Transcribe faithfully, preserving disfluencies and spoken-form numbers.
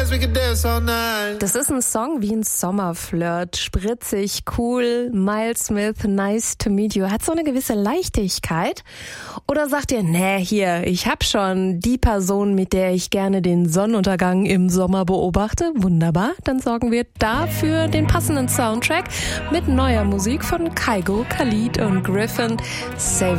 dance, we can dance all night. Das ist ein Song wie ein Sommerflirt. Spritzig, cool, Miles Smith, nice to meet you. Hat so eine gewisse Leichtigkeit. Oder sagt ihr, nee, hier, ich hab schon die Person, mit der ich gerne den Sonnenuntergang im Sommer beobachte. Wunderbar, dann sorgen wir dafür den passenden Soundtrack mit neuer Musik von Kygo, Khalid und Griffin. Save